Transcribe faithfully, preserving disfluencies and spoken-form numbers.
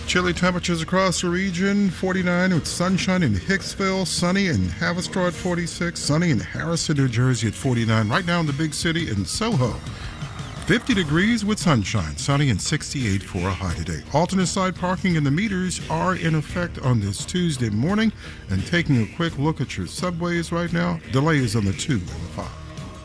Chilly temperatures across the region, forty-nine with sunshine in Hicksville, sunny in Haverstraw at forty-six, sunny in Harrison, New Jersey at forty-nine. Right now in the big city in Soho, fifty degrees with sunshine, sunny and sixty-eight for a high today. Alternate side parking and the meters are in effect on this Tuesday morning. And taking a quick look at your subways right now, delay is on the two and the five.